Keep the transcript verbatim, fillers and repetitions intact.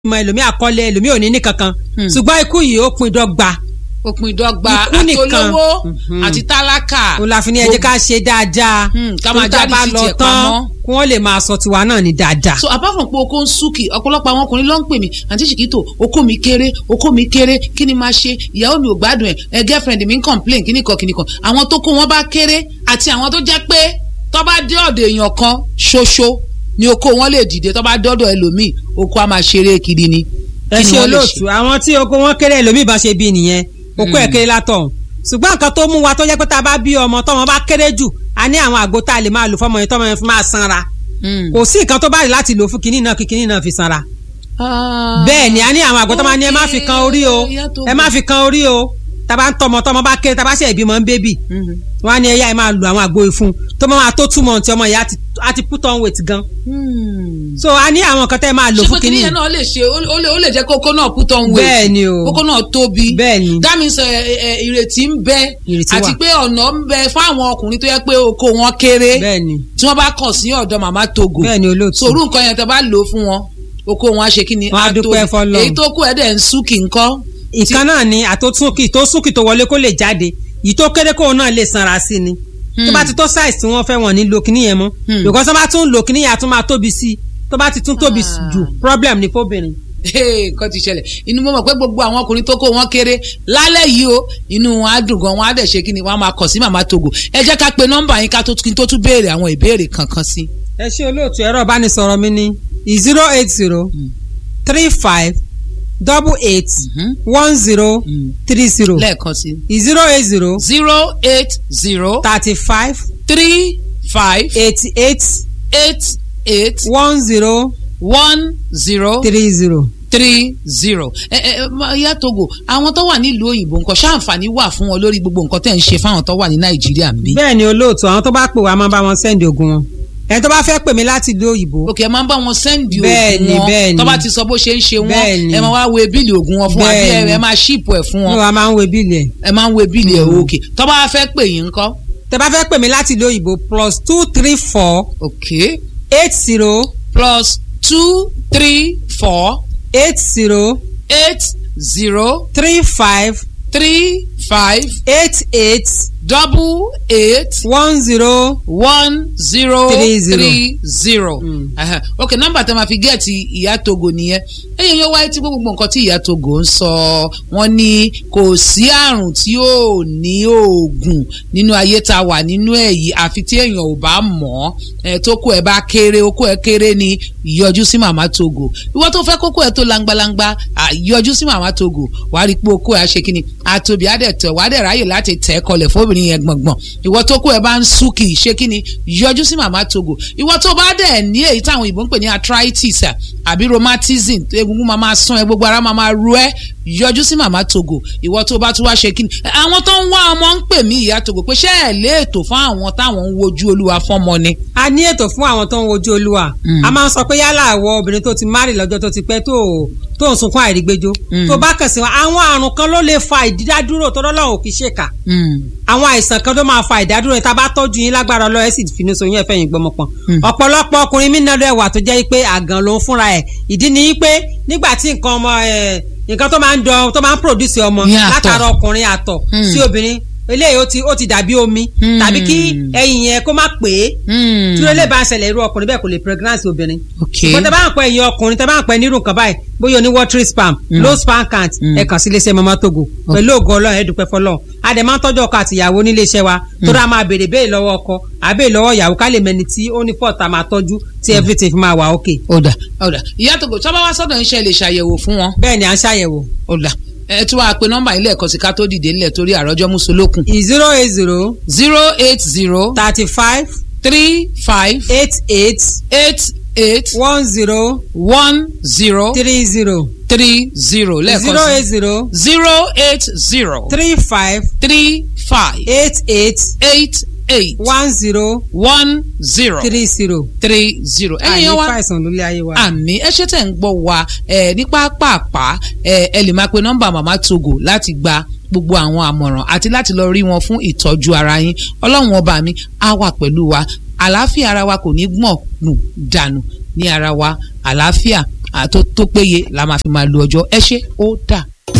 mọ ẹlòmíì àkọlé ẹlòmíì ò ní ní kankan ṣùgbọ́n ikú yìí ó pin dọ́gba òpin dọ́gba àtolówó àti tálákà. o la fi ní ẹ jẹ́ ká ṣe dáadáa ká máa jáde sí tiẹ̀ pamọ́ kí wọ́n lè máa sọ tiwa náà ní dáadáa. so apart from pé oko ń súnkì ọ̀pọ̀lọpọ̀ àwọn ọkùnrin ló ń pè mí àǹtí Ṣìkìtò oko mi kéré oko mi kéré kí ni máa ṣe ìyàwó mi ò gbádùn ẹ̀ ẹ girlfriend mi ń complain kíní kan kíní kan àwọn tó kó wọn bá kéré àti àwọn tó jẹ́ pé tó bá dé ọ̀dọ̀ èèyàn kan ṣoṣo ni oko wọn lè dìde tó bá dọ́dọ̀ ẹlòmíì oko á máa ṣeré kiri ni. ẹ ṣe olóòtú àwọn tí oko wọn kéré ẹlòmíì bá ṣe bí nìyẹn oko ẹ̀ kéré látọ̀ ṣùgbọ́n nǹkan tó mú wa tó jẹ́ pé tá a bá bí ọmọ tọ́mọ bá kéré jù a ní àwọn àgbo tá a lè máa lò fọ́mọ yẹn tọ́mọ yẹn fi máa sanra kò sí nǹkan tó bá rí láti lò fún kinní náà kí kinní náà fi sanra bẹ́ẹ̀ ni a ní àwọn àgbo tó máa ní ẹ má fi kan orí o ẹ má fi kan orí o taba ń tọmọ tọmọ bá kéré taba ṣe ìbímọ ń bébì wọn á ní ẹyà ẹ máa lo àwọn àgbo ìfun tó máa tó túmọ̀ tí ọmọ yẹn á ti put on weight gan. so a ní àwọn nǹkan tẹ́ ẹ máa lò fún kínní. ṣé pé kínní yẹn náà lè ṣe ó lè jẹ́ kókó náà put on weight. bẹ́ẹ̀ ni o kókó náà tóbi. bẹ́ẹ̀ ni that means ìrètí ń bẹ àti pé ọ̀nà ń bẹ fáwọn ọkùnrin tó yẹ pé oko wọn kéré. bẹ́ẹ̀ ni tí wọ́n bá kàn sí ọ̀dọ̀ màmá Togo. bẹ́ẹ̀ ni olóòtú. so orú nǹkan yẹn tẹ́ bá lò fún wọn oko wọn á ṣe kí ni. wọ́n á dúpẹ́ fọlọ́. èyí tó kù ẹ̀ dẹ̀ ń súnkì ńkọ́. ìkan náà ni àtòtúnkì tó súnkì tó wọlé kó lè jáde yìí tó kéré kóun náà lè sanra sí ni tó bá ti tó size tí wọ́n fẹ́ wọ́n ní lo kíní yẹn mọ́ because tó bá tún lo kíní yẹn á tún máa tóbi sí i tó bá ti tún tóbi jù problem ni fóbìnrin. nǹkan ti ṣẹlẹ̀ inú mọ́ mọ̀ pé gbogbo àwọn ọkùnrin tó kó wọn kéré lálẹ́ yìí o inú wọn á dùn gan wọn á dẹ̀ ṣe kí ni wọn á máa kọ̀ sí màmá Togo ẹ jẹ́ ká pe nọ́mbà yín ká tó kí n tó tún béèrè àwọn ìbéèrè kankan sí. ẹ ṣé olóòtú ẹ̀rọ ìbánisọ̀rọ̀ mi ní zero eight zero three five double eight one zero three zero lẹ́ẹ̀kan sí zero eight zero zero eight zero thirty five three five eighty eight eight eight one zero one zero three zero three zero. ẹ ẹ ìyá Togo àwọn tó wà nílùú òyìnbó nǹkan ṣáǹfààní wà fún wọn lórí gbogbo nǹkan tẹ̀ ń ṣe fáwọn tó wà ní Nàìjíríà ń bí. bẹ́ẹ̀ ni olóòtú àwọn tó bá pè wá máa bá wọn sẹ́ndì oògùn wọn ẹni tó bá fẹ́ pè mí láti ìlú òyìnbó. òkè ẹ máa ń bá wọn sẹ́ndì bẹ́ẹ̀ni oògùn bẹ́ẹ̀ni wọn tó bá ti sọ bó ṣe ń ṣe wọn bẹ́ẹ̀ni ẹ máa wá we bíìlì oògùn wọn fún wa bí ẹ máa ṣíìpù ẹ̀ fún wọn. ní wa máa ń we bíìlì ẹ̀. ẹ máa ń we bíìlì ẹ̀ òkè tó bá fẹ́ pè yín ńkọ́. tẹ́ bá fẹ́ pè mí láti ìlú òyìnbó plus two three four. okay. eight zero. plus two three four. eight zero. eight zero. three five. three five. eight eight. double eight. one zero. one zero. three zero. three zero. ok nọ́mbà tí a máa fi gẹ́ẹ̀tì ìyá Togo nìyẹn ẹ̀yìn yóò wáyé tí gbogbo nǹkan tí ìyá Togo ń sọ wọ́n ní kò sí àrùn tí ò ní oògùn nínú ayé tá a wà nínú ẹ̀ yìí àfi tí èèyàn ò bá mọ̀ ẹ́ tó kó ẹ bá kéré okó ẹ kéré ni yọjú sí màmá Togo ìwọ tó fẹ́ kókó ẹ tó langbalangba yọjú sí màmá Togo wàá rí pé okó ẹ á ṣe kí ni àtòbí á dẹ̀ tẹ̀ wàá dẹ̀ ráyè láti tẹ̀ kọlẹ̀ fóbìnrin yẹn gbọ̀ngbọ̀n ìwọ tó kó ẹ bá ń súnkì ṣé kí ni yọjú sí màmá Togo ìwọ tó bá dẹ̀ ní èyí táwọn ìbò ń pè ní arthritis àbí rheumatism egungun máa máa sán ẹ gbogbo ara máa máa ru ẹ yọjú sí màmá Togo ìwọ tó bá tún wá ṣe kí ni àwọn tó ń wá ọmọ ń pè mí ìyá Togo pé ṣé ẹ lé ètò fún àwọn táwọn ń wojú olúwa fọ́mọ ni. a ní ètò fún àwọn tó ń wojú olúwa a máa ń sọ pé yálà àwọ obìnrin tó ti márì lọ́jọ́ tó ti pẹ́ tó tó ń sunkún àìrígbéjó tó bá kàn sí wọn àwọn àrùn kan ló lè fa ìdádúró tó lọ́lọ́run ò kì í ṣèkà àwọn àìsàn kan tó máa fa ìdádúró yẹn tá a bá tọ́jú yín lágbára ọlọ́ ẹ̀ sì finú so yín ẹ̀fẹ́ yín gbọmọpọ̀n ọ̀pọ̀lọpọ̀ ọkùnrin mí náà rẹwà tó jẹ́ pé àgàn ló ń fúnra ẹ̀ ìdí ni pé nígbà tí nǹkan ọmọ ẹ̀ nǹkan tó máa ń dán tó máa ń produce ọmọ látara ọkùnrin àtọ̀ sí obìnrin eléyìí ó ti ó ti dàbí omi tàbí kí ẹyin yẹn kó má pè é tí ó lè bá ń ṣẹlẹ̀ irú ọkùnrin bẹ́ẹ̀ kò lè pregnancy obìnrin ṣùgbọ́n tẹ́ bá ń pẹ́ ẹyin ọkùnrin tẹ́ bá ń pẹ́ nírú nǹkan báyìí bóyá o ní watery sperm low sperm count ẹ kàn sí iléeṣẹ́ Mama Togo pẹ̀lú ògo Ọlọ́run ẹ dúpẹ́ fọlọ́run a dẹ̀ máa ń tọ́jú ọkọ àti ìyàwó ní iléeṣẹ́ wa tó dáa máa béèrè béèrè lọ́wọ́ ọkọ àbẹ́ lọ́wọ́ ìyàwó ká lè mẹni tí ó ní pọ̀ta máa tọ́jú tí everything fi máa wà okay. ọ̀dà ọ̀dà ìyá Togo tí wọ́n bá wá sọ́dọ̀ ń ṣe lè ṣàyẹ̀wò fún wọn. bẹ́ẹ̀ ni à ń ṣàyẹ̀wò. ọ̀dà ẹ tún wá pe nọ́mbà yín lẹ́ẹ̀kan sí ká tó dìde nílẹ̀ torí àròjọ mùsùlùkùn. zero eight zero. zero eight zero. thirty five. three five. eight eight. eight eight. one zero. one zero. three zero. three zero lẹ́ẹ̀kan sí. zero eight zero. zero eight zero. three five. three five. eight eight. eight eight. one zero. one zero. three zero. three zero. ẹ̀yin wa àyè fàìsàn lórí ayé wa. àmì ẹ ṣe tẹ̀ ń gbọ́ wa ẹ ní pápápá ẹ ẹ lè máa pe nọ́mbà Mama Togo láti gba gbogbo àwọn àmọ̀ràn àti láti lọ rí wọn fún ìtọ́jú ara yín ọlọ́run ọba mi á wà pẹ̀lú wa àlàáfíà ara wa kò ní gbọ̀n nù dànù ní ara wa àlàáfíà tó péye la máa fi máa lo ọjọ́ ẹ ṣé ó dà.